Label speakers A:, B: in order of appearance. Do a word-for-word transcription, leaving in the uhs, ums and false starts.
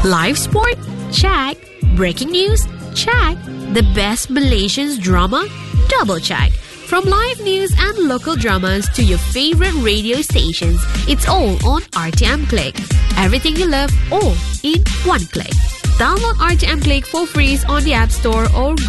A: Live sport? Check. Breaking news? Check. The best Malaysian drama? Double check. From live news and local dramas to your favorite radio stations, it's all on R T M Click. Everything you love, all in one click. Download R T M Click for free on the App Store or